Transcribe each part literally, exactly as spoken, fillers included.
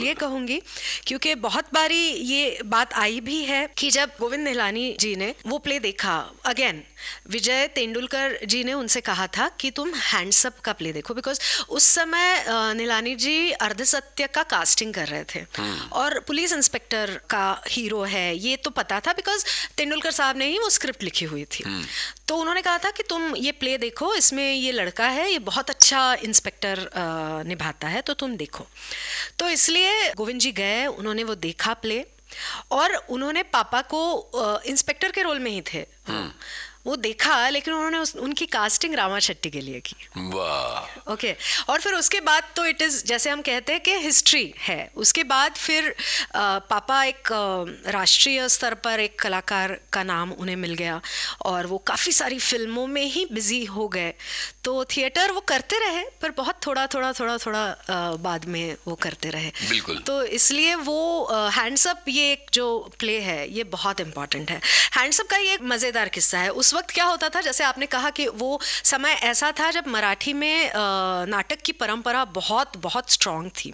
इसलिए कहूंगी क्योंकि बहुत बारी ये बात आई भी है कि जब गोविंद निहलानी जी ने वो प्ले देखा, अगेन विजय तेंदुलकर जी ने उनसे कहा था कि तुम हैंड्स अप का प्ले देखो, बिकॉज उस समय निहलानी जी अर्धसत्य का कास्टिंग कर रहे थे और पुलिस इंस्पेक्टर का हीरो है ये तो पता था, बिकॉज तेंदुलकर साहब ने ही वो स्क्रिप्ट लिखी हुई थी। तो उन्होंने कहा था कि तुम ये प्ले देखो, इसमें ये लड़का है, ये बहुत अच्छा इंस्पेक्टर निभाता है, तो तुम देखो। तो इसलिए गोविंद जी गए, उन्होंने वो देखा प्ले और उन्होंने पापा को, इंस्पेक्टर के रोल में ही थे, वो देखा, लेकिन उन्होंने उस, उनकी कास्टिंग रामा शेट्टी के लिए की। वाह। Okay okay. और फिर उसके बाद तो इट इज़ जैसे हम कहते हैं कि हिस्ट्री है। उसके बाद फिर आ, पापा एक आ, राष्ट्रीय स्तर पर एक कलाकार का नाम उन्हें मिल गया और वो काफ़ी सारी फिल्मों में ही बिजी हो गए। तो थिएटर वो करते रहे पर बहुत थोड़ा थोड़ा थोड़ा थोड़ा आ, बाद में वो करते रहे। बिल्कुल। तो इसलिए वो हैंड्स अप ये एक जो प्ले है ये बहुत इम्पॉर्टेंट है। हैंड्स अप का ये एक मज़ेदार किस्सा है। उस वक्त क्या होता था, जैसे आपने कहा कि वो समय ऐसा था जब मराठी में नाटक की परंपरा बहुत बहुत स्ट्रांग थी।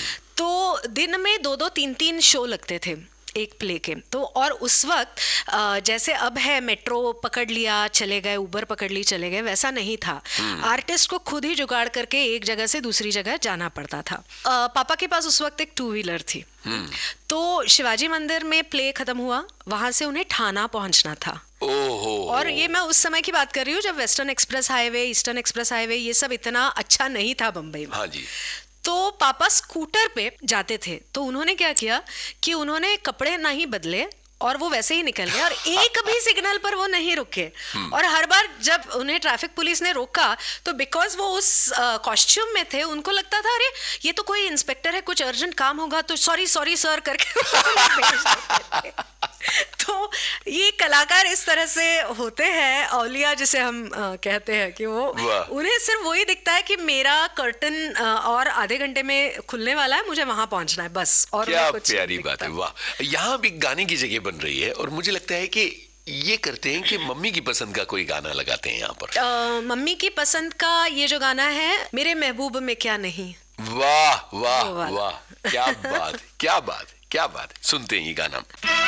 तो दिन में दो दो तीन तीन शो लगते थे एक प्ले के। तो और उस वक्त जैसे अब है मेट्रो पकड़ लिया चले गए, उबर पकड़ ली चले गए, वैसा नहीं था। आर्टिस्ट को खुद ही जुगाड़ करके एक जगह से दूसरी जगह जाना पड़ता था। पापा के पास उस वक्त एक टू व्हीलर थी। तो शिवाजी मंदिर में प्ले खत्म हुआ, वहां से उन्हें ठाना पहुंचना था। ओहो। और ये मैं उस समय की बात कर रही हूँ जब western express highway, eastern express highway ये सब इतना अच्छा नहीं था बम्बई में। हाँ जी। तो पापा स्कूटर पे जाते थे, तो उन्होंने क्या किया कि उन्होंने कपड़े नहीं बदले और वो वैसे ही निकल गए और एक भी सिग्नल पर वो नहीं रुके। और हर बार जब उन्हें ट्रैफिक पुलिस ने रोका तो बिकॉज वो उस कॉस्ट्यूम में थे, उनको लगता था अरे ये तो कोई इंस्पेक्टर है, कुछ अर्जेंट काम होगा, तो सॉरी सॉरी सर करके भेज देते थे। तो ये कलाकार इस तरह से होते हैं, औलिया जिसे हम आ, कहते हैं कि वो उन्हें सिर्फ वही दिखता है कि मेरा कर्टन आ, और आधे घंटे में खुलने वाला है, मुझे वहां पहुंचना है बस। और क्या प्यारी बात है। वाह। यहाँ भी गाने की जगह बन रही है और मुझे लगता है कि ये करते हैं कि मम्मी की पसंद का कोई गाना लगाते हैं यहाँ पर। आ, मम्मी की पसंद का ये जो गाना है, मेरे महबूब में क्या नहीं। वाह वाह वाह, क्या बात क्या बात क्या बात। सुनते हैं ये गाना।